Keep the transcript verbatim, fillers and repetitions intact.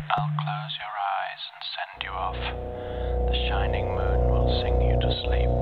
I'll close your eyes and send you off. The shining moon will sing you to sleep.